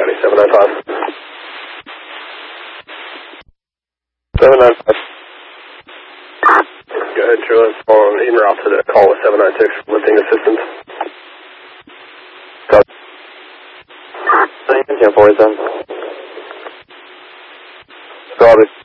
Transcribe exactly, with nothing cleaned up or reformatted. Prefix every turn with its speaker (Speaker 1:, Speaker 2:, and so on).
Speaker 1: County, seven nine five. seven nine five. Go ahead, True. On en route to the call with seven nine six, lifting assistance. Copy. ten forty-seven. Copy.